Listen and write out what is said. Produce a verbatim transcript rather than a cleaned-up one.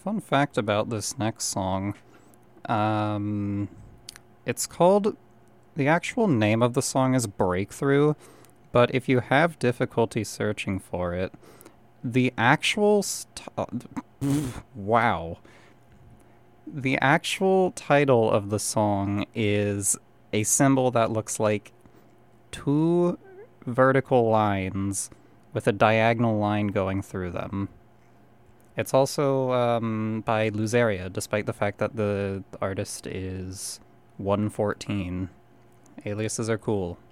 fun fact about this next song. Um, it's called, the actual name of the song is Breakthrough, but if you have difficulty searching for it, the actual st- wow. The actual title of the song is a symbol that looks like two vertical lines with a diagonal line going through them. It's also um, by Luzeria, despite the fact that the artist is one fourteen. Aliases are cool.